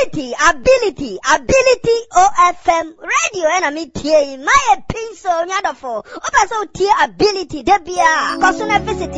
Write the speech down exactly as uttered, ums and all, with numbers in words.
ability, ability, ability O F M radio and a meet my pin so nyadofo. Opa so tea ability debia. Cause visit